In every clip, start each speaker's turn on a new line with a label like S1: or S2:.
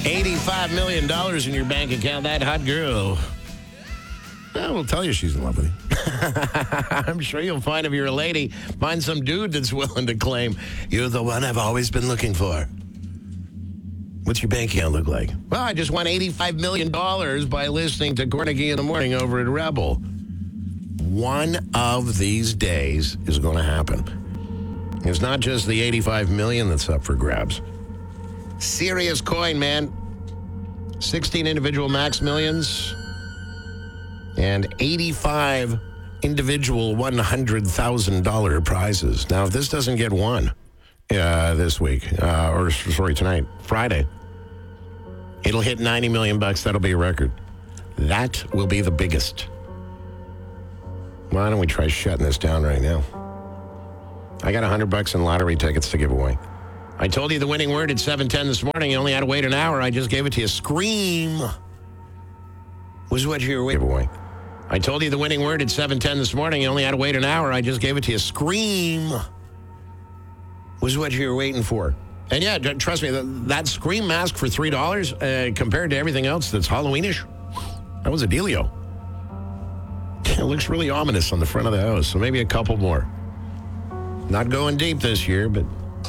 S1: $85 million in your bank account, that hot girl. I will tell you she's in love with you. I'm sure you'll find if you're a lady, find some dude that's willing to claim, you're the one I've always been looking for. What's your bank account look like? Well, I just won $85 million by listening to Cornicky in the Morning over at Rebel. One of these days is going to happen. It's not just the $85 million that's up for grabs. Serious coin, man. 16 individual max millions and 85 individual $100,000 prizes. Now, if this doesn't get won this week, tonight, Friday, it'll hit $90 million. That'll be a record. That will be the biggest. Why don't we try shutting this down right now? I got $100 in lottery tickets to give away. I told you the winning word at 7:10 this morning. You only had to wait an hour. I just gave it to you. Scream was what you were waiting for. I told you the winning word at 7:10 this morning. You only had to wait an hour. I just gave it to you. Scream was what you were waiting for. And yeah, trust me, that Scream mask for $3 compared to everything else that's Halloweenish, that was a dealio. It looks really ominous on the front of the house, so maybe a couple more. Not going deep this year, but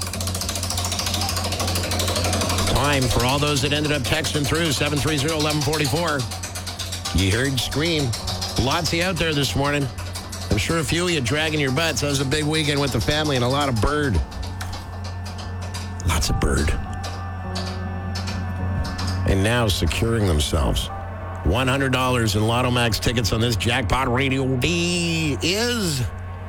S1: time for all those that ended up texting through 730-1144. You heard Scream. Lots of you out there this morning. I'm sure a few of you dragging your butts. That was a big weekend with the family and a lot of bird. Lots of bird. And now securing themselves. $100 in Lotto Max tickets on this Jackpot Radio D is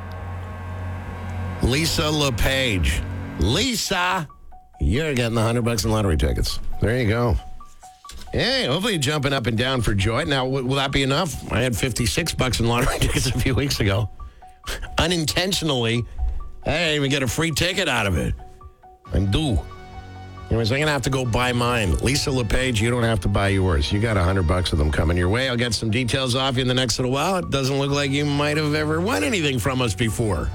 S1: Lisa LePage. Lisa, you're getting the $100 in lottery tickets. There you go. Hey, hopefully you're jumping up and down for joy. Now, will that be enough? I had $56 in lottery tickets a few weeks ago. Unintentionally, I didn't even get a free ticket out of it. I'm due. Anyways, I'm going to have to go buy mine. Lisa LePage, you don't have to buy yours. You got $100 of them coming your way. I'll get some details off you in the next little while. It doesn't look like you might have ever won anything from us before.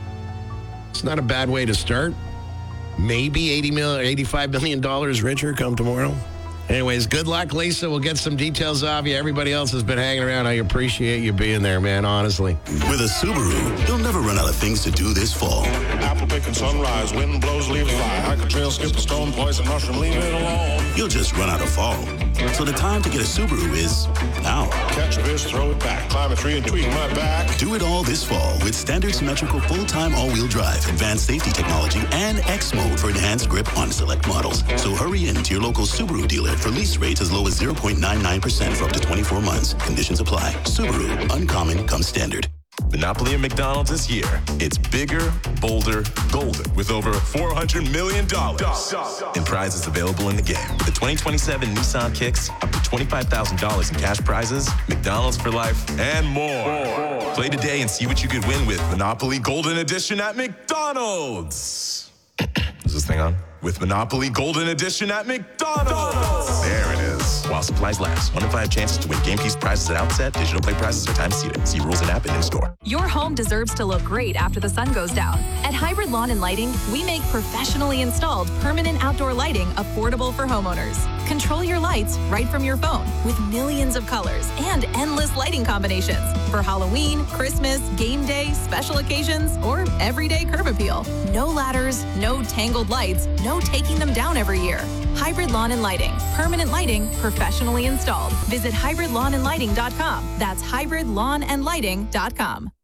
S1: It's not a bad way to start. Maybe $85 million richer come tomorrow. Anyways, good luck, Lisa. We'll get some details off you. Everybody else has been hanging around. I appreciate you being there, man, honestly.
S2: With a Subaru, you'll never run out of things to do this fall.
S3: Apple picking sunrise, wind blows, leaves fly. Hike a trail, skip a stone, poison mushroom, leave it alone.
S2: You'll just run out of fall. So the time to get a Subaru is now.
S3: Catch a fish, throw it back, climb a tree and tweak my back.
S2: Do it all this fall with standard symmetrical full-time all-wheel drive, advanced safety technology, and X mode for enhanced grip on select models. So hurry in to your local Subaru dealer for lease rates as low as 0.99% for up to 24 months. Conditions apply. Subaru, uncommon comes standard.
S4: Monopoly at McDonald's this year. It's bigger, bolder, golden with over $400 million in prizes available in the game. With the 2027 Nissan Kicks, up to $25,000 in cash prizes, McDonald's for life, and more. Play today and see what you could win with Monopoly Golden Edition at McDonald's. Is this thing on? With Monopoly Golden Edition at McDonald's. There it is. While supplies last. 1 in 5 chances to win game piece prizes at outset. Digital play prizes are time seated. See rules and app and in-store.
S5: Your home deserves to look great after the sun goes down. At Hybrid Lawn and Lighting, we make professionally installed permanent outdoor lighting affordable for homeowners. Control your lights right from your phone with millions of colors and endless lighting combinations for Halloween, Christmas, game day, special occasions, or everyday curb appeal. No ladders, no tangled lights, no taking them down every year. Hybrid Lawn and Lighting. Permanent lighting professionally installed. Visit hybridlawnandlighting.com. That's hybridlawnandlighting.com.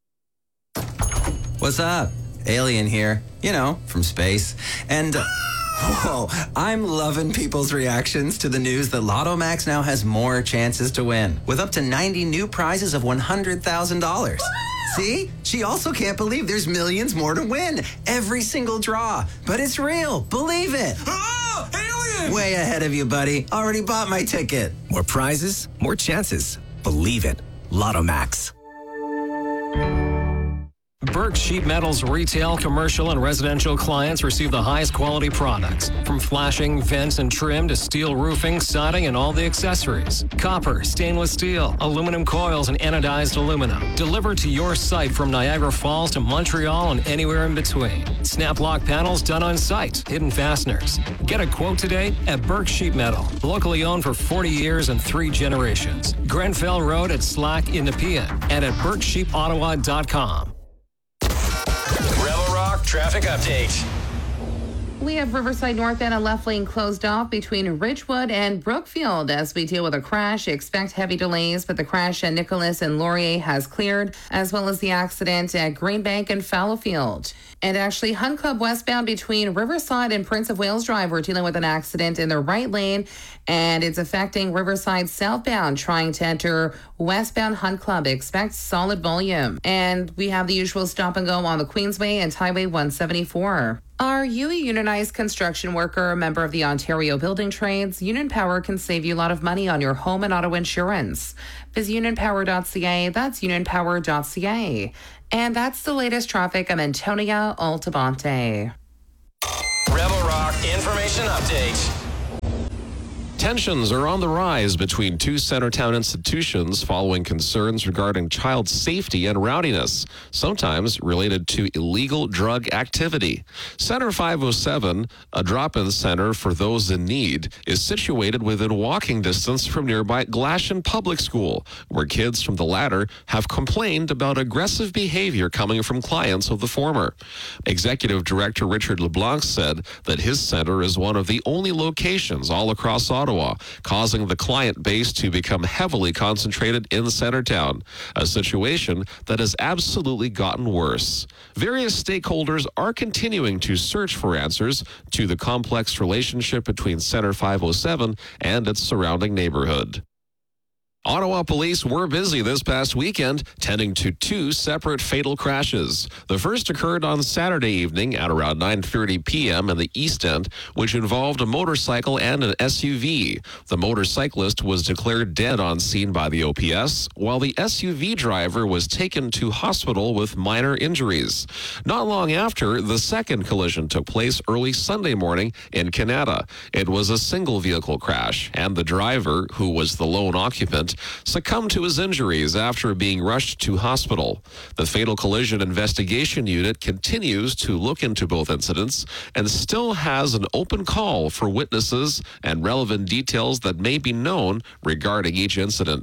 S6: What's up? Alien here. You know, from space. And, whoa, I'm loving people's reactions to the news that Lotto Max now has more chances to win, with up to 90 new prizes of $100,000. See? She also can't believe there's millions more to win. Every single draw. But it's real. Believe it.
S4: Oh, alien!
S6: Way ahead of you, buddy. Already bought my ticket.
S7: More prizes, more chances. Believe it. Lotto Max. Burke Sheet Metal's retail, commercial, and residential clients receive the highest quality products, from flashing, vents, and trim to steel roofing, siding, and all the accessories. Copper, stainless steel, aluminum coils, and anodized aluminum. Delivered to your site from Niagara Falls to Montreal and anywhere in between. Snap lock panels done on site. Hidden fasteners. Get a quote today at Burke Sheet Metal. Locally owned for 40 years and 3 generations. Grenfell Road at Slack in Nepean and at BurkeSheepOttawa.com.
S8: Rebel Rock traffic update.
S9: We have Riverside North and a left lane closed off between Ridgewood and Brookfield as we deal with a crash. Expect heavy delays, but the crash at Nicholas and Laurier has cleared, as well as the accident at Greenbank and Fallowfield. And actually, Hunt Club westbound between Riverside and Prince of Wales Drive, we're dealing with an accident in the right lane, and it's affecting Riverside southbound, trying to enter westbound Hunt Club. Expect solid volume. And we have the usual stop and go on the Queensway and Highway 174. Are you a unionized construction worker, a member of the Ontario Building Trades? Union Power can save you a lot of money on your home and auto insurance. Visit unionpower.ca. That's unionpower.ca. And that's the latest traffic. I'm Antonia Altabante.
S8: Rebel Rock information update.
S10: Tensions are on the rise between two Centertown institutions following concerns regarding child safety and rowdiness, sometimes related to illegal drug activity. Center 507, a drop-in center for those in need, is situated within walking distance from nearby Glashan Public School, where kids from the latter have complained about aggressive behavior coming from clients of the former. Executive Director Richard LeBlanc said that his center is one of the only locations all across Ottawa, causing the client base to become heavily concentrated in Centertown, a situation that has absolutely gotten worse. Various stakeholders are continuing to search for answers to the complex relationship between Center 507 and its surrounding neighborhood. Ottawa police were busy this past weekend, tending to 2 separate fatal crashes. The first occurred on Saturday evening at around 9:30 p.m. in the East End, which involved a motorcycle and an SUV. The motorcyclist was declared dead on scene by the OPS, while the SUV driver was taken to hospital with minor injuries. Not long after, the second collision took place early Sunday morning in Canada. It was a single-vehicle crash, and the driver, who was the lone occupant, succumbed to his injuries after being rushed to hospital. The Fatal Collision Investigation Unit continues to look into both incidents and still has an open call for witnesses and relevant details that may be known regarding each incident.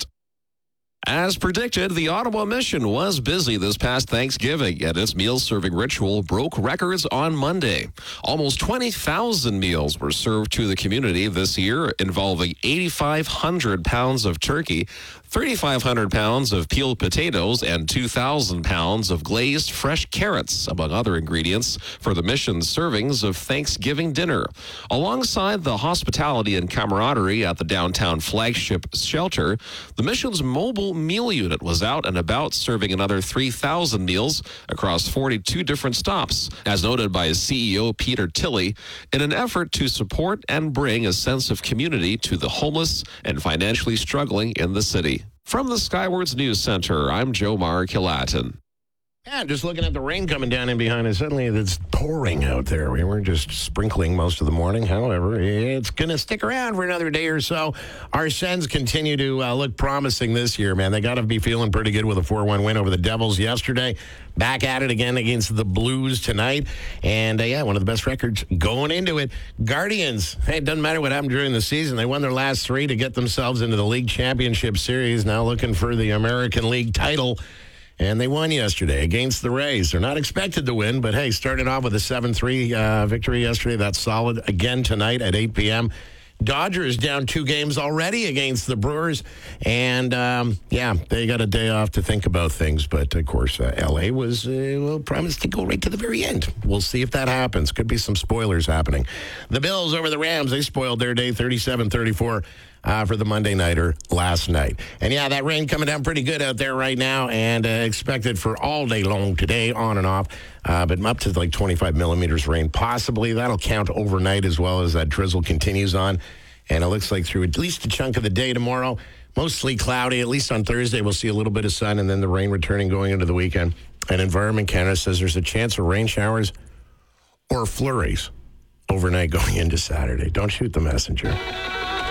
S10: As predicted, the Ottawa Mission was busy this past Thanksgiving, and its meal-serving ritual broke records on Monday. Almost 20,000 meals were served to the community this year, involving 8,500 pounds of turkey, 3,500 pounds of peeled potatoes, and 2,000 pounds of glazed fresh carrots, among other ingredients, for the mission's servings of Thanksgiving dinner. Alongside the hospitality and camaraderie at the downtown flagship shelter, the mission's mobile meal unit was out and about, serving another 3,000 meals across 42 different stops, as noted by CEO Peter Tilley, in an effort to support and bring a sense of community to the homeless and financially struggling in the city. From the Skywards News Center, I'm Jomar Kilatin.
S1: Yeah, just looking at the rain coming down in behind us. Suddenly it's pouring out there. We were just sprinkling most of the morning. However, it's going to stick around for another day or so. Our Sens continue to look promising this year, man. They got to be feeling pretty good with a 4-1 win over the Devils yesterday. Back at it again against the Blues tonight. And, one of the best records going into it. Guardians, hey, it doesn't matter what happened during the season. They won their last 3 to get themselves into the League Championship Series, now looking for the American League title. And they won yesterday against the Rays. They're not expected to win, but hey, starting off with a 7-3 victory yesterday, that's solid. Again tonight at 8 p.m. Dodgers down 2 games already against the Brewers. And, they got a day off to think about things. But, of course, L.A. was promised to go right to the very end. We'll see if that happens. Could be some spoilers happening. The Bills over the Rams, they spoiled their day 37-34. For the Monday Nighter last night. And that rain coming down pretty good out there right now, and expected for all day long today, on and off, but up to like 25 millimeters rain possibly. That'll count overnight as well as that drizzle continues on. And it looks like through at least a chunk of the day tomorrow, mostly cloudy. At least on Thursday, we'll see a little bit of sun, and then the rain returning going into the weekend. And Environment Canada says there's a chance of rain showers or flurries overnight going into Saturday. Don't shoot the messenger.